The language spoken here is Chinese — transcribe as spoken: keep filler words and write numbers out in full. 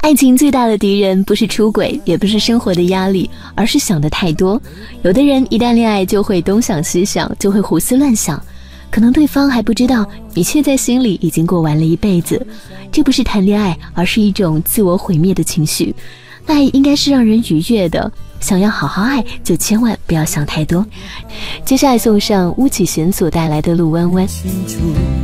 爱情最大的敌人不是出轨，也不是生活的压力，而是想的太多。有的人一旦恋爱就会东想西想，就会胡思乱想，可能对方还不知道，你却在心里已经过完了一辈子。这不是谈恋爱，而是一种自我毁灭的情绪。爱应该是让人愉悦的，想要好好爱，就千万不要想太多。接下来送上巫启贤所带来的陆弯弯。